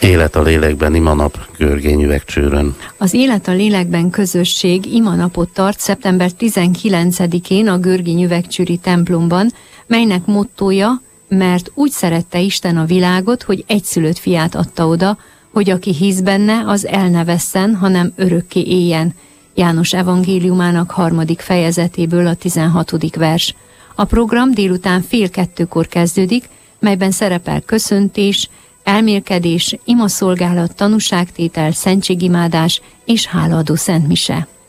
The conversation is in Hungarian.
Élet a lélekben imanap Görgény-üvegcsőrön. Az Élet a lélekben közösség imanapot tart szeptember 19-én a Görgény-üvegcsőri templomban, melynek mottója, mert úgy szerette Isten a világot, hogy egyszülött fiát adta oda, hogy aki hisz benne, az el ne vesszen, hanem örökké éljen. János evangéliumának 3. fejezetéből a 16. vers. A program délután 1:30 kezdődik, melyben szerepel köszöntés, elmélkedés, imaszolgálat, tanúságtétel, szentségimádás és hálaadó szentmise.